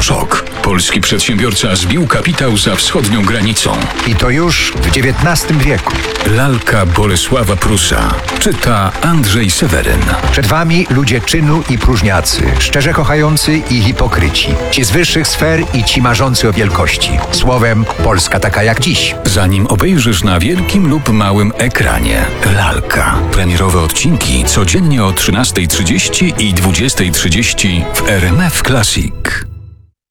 Elektroszok. Polski przedsiębiorca zbił kapitał za wschodnią granicą. I to już w XIX wieku. Lalka Bolesława Prusa. Czyta Andrzej Seweryn. Przed wami ludzie czynu i próżniacy, szczerze kochający i hipokryci. Ci z wyższych sfer i ci marzący o wielkości. Słowem, Polska taka jak dziś. Zanim obejrzysz na wielkim lub małym ekranie. Lalka. Premierowe odcinki codziennie o 13:30 i 20:30 w RMF Classic.